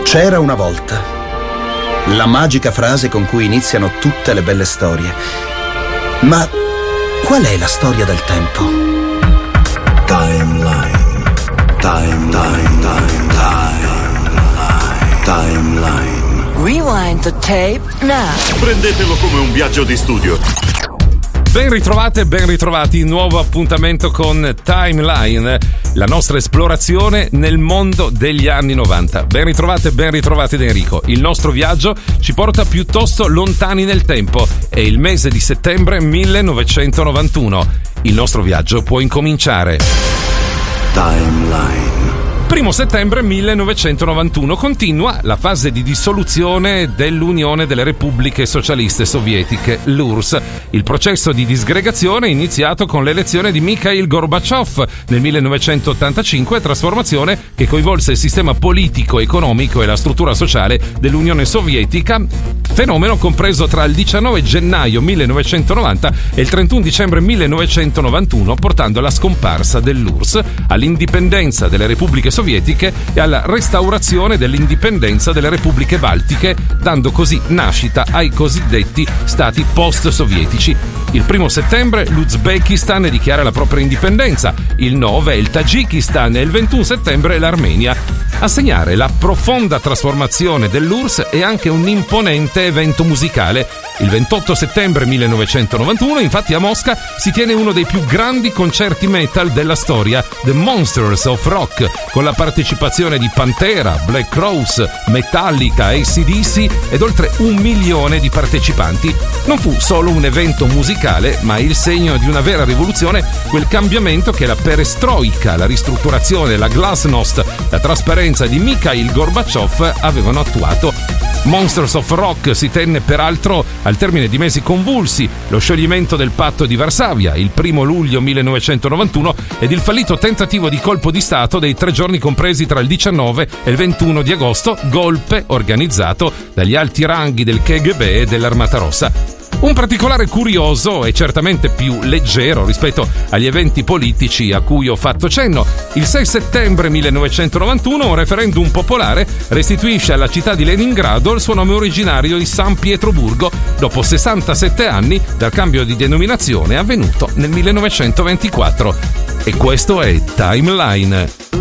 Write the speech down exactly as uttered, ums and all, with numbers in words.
C'era una volta. La magica frase con cui iniziano tutte le belle storie. Ma qual è la storia del tempo? Timeline. Timeline. Timeline. Timeline. Rewind the tape now. Prendetelo come un viaggio di studio. Ben ritrovate, ben ritrovati, nuovo appuntamento con Timeline, la nostra esplorazione nel mondo degli anni novanta. Ben ritrovate, ben ritrovati da Enrico. Il nostro viaggio ci porta piuttosto lontani nel tempo. È il mese di settembre millenovecentonovantuno. Il nostro viaggio può incominciare. Timeline. Primo settembre millenovecentonovantuno continua la fase di dissoluzione dell'Unione delle Repubbliche Socialiste Sovietiche, l'U R S S. Il processo di disgregazione è iniziato con l'elezione di Mikhail Gorbaciov nel millenovecentottantacinque, trasformazione che coinvolse il sistema politico, economico e la struttura sociale dell'Unione Sovietica, fenomeno compreso tra il diciannove gennaio millenovecentonovanta e il trentuno dicembre millenovecentonovantuno, portando alla scomparsa dell'U R S S, all'indipendenza delle Repubbliche Sovietiche e alla restaurazione dell'indipendenza delle Repubbliche Baltiche, dando così nascita ai cosiddetti stati post-sovietici. Il primo settembre l'Uzbekistan dichiara la propria indipendenza, il nove il Tagikistan e il ventuno settembre l'Armenia. A segnare la profonda trasformazione dell'U R S S è anche un imponente evento musicale. Il ventotto settembre millenovecentonovantuno, infatti, a Mosca si tiene uno dei più grandi concerti metal della storia, The Monsters of Rock, con la partecipazione di Pantera, Black Crowes, Metallica, A C D C ed oltre un milione di partecipanti. Non fu solo un evento musicale, ma il segno di una vera rivoluzione, quel cambiamento che la perestroika, la ristrutturazione, la glasnost, la trasparenza di Mikhail Gorbaciov avevano attuato. Monsters of Rock si tenne peraltro al termine di mesi convulsi, lo scioglimento del patto di Varsavia il primo luglio millenovecentonovantuno ed il fallito tentativo di colpo di stato dei tre giorni compresi tra il diciannove e il ventuno di agosto, golpe organizzato dagli alti ranghi del K G B e dell'Armata Rossa. Un particolare curioso e certamente più leggero rispetto agli eventi politici a cui ho fatto cenno. Il sei settembre millenovecentonovantuno un referendum popolare restituisce alla città di Leningrado il suo nome originario di San Pietroburgo dopo sessantasette anni dal cambio di denominazione avvenuto nel millenovecentoventiquattro. E questo è Timeline.